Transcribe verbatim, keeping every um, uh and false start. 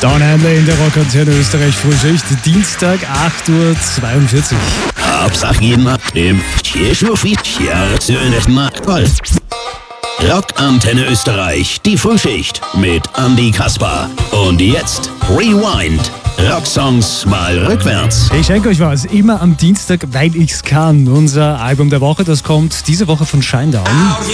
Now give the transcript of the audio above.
Don Henley in der Rockantenne Österreich Frühschicht, Dienstag acht Uhr zweiundvierzig. Hauptsache jemand im Rockantenne Österreich, die Frühschicht mit Andy Kasper. Und jetzt Rewind. Rocksongs mal rückwärts. Ich schenke euch was, immer am Dienstag, weil ich's kann. Unser Album der Woche, das kommt diese Woche von Shinedown.